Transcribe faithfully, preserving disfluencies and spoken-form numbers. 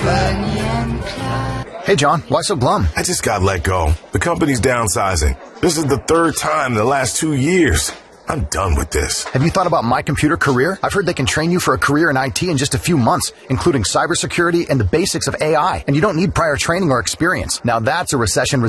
Hey, John, why so glum? I just got let go. The company's downsizing. This is the third time in the last two years. I'm done with this. Have you thought about My Computer Career? I've heard they can train you for a career in I T in just a few months, including cybersecurity and the basics of A I. And you don't need prior training or experience. Now that's a recession